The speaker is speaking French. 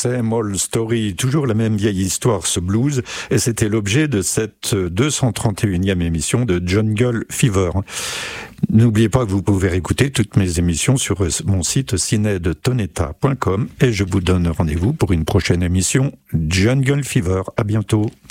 Same Old Story, toujours la même vieille histoire, ce blues, et c'était l'objet de cette 231e émission de Jungle Fever. N'oubliez pas que vous pouvez écouter toutes mes émissions sur mon site cinedetoneta.com et je vous donne rendez-vous pour une prochaine émission Jungle Fever. À bientôt.